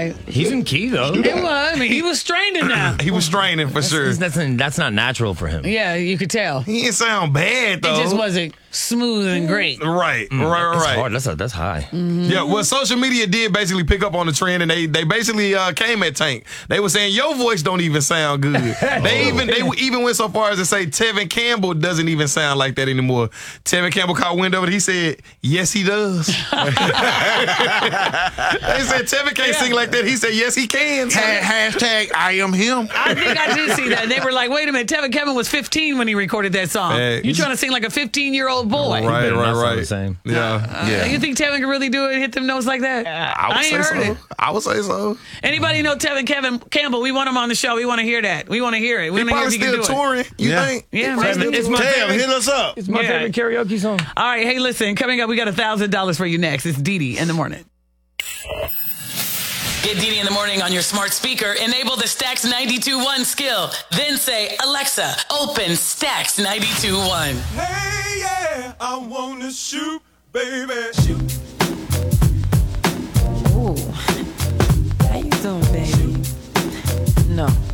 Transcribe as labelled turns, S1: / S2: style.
S1: Right.
S2: He's in key, though.
S1: It was. I mean, he was straining now.
S3: He was straining for sure.
S2: That's not natural for him.
S1: Yeah, you could tell.
S3: He didn't sound bad, though.
S1: It just wasn't smooth and great.
S3: Right.
S2: It's hard. That's high.
S3: Yeah, well, social media did basically pick up on the trend, and they basically came at Tank. They were saying, your voice don't even sound good. They even went so far as to say Tevin Campbell doesn't even sound like that anymore. Tevin Campbell caught wind of it. He said, yes, he does. They said Tevin can't sing like that. He said, yes, he can.
S4: Hashtag I am him.
S1: I think I did see that. They were like, wait a minute, Tevin Campbell was 15 when he recorded that song. You trying to sing like a 15-year-old boy.
S3: Right.
S2: The same.
S3: Yeah.
S1: You think Tevin can really do it, hit them notes like that? I ain't heard it.
S3: I would say so.
S1: Anybody know Tevin Campbell? We want him on the show. We want to hear that. We want to hear it. We
S3: He
S1: want to hear
S3: probably
S1: if he can
S3: still
S1: do
S3: touring. You think?
S1: Yeah, maybe.
S2: It's my
S4: Tell
S2: favorite.
S4: hit us up.
S2: It's my favorite karaoke song.
S1: All right, hey, listen. Coming up, we got $1,000 for you next. It's Dee Dee in the morning.
S5: Get Dee Dee in the morning on your smart speaker. Enable the Stax 92.1 skill. Then say, Alexa, open Stax 92.1.
S6: Hey, yeah, I wanna shoot, baby. Shoot.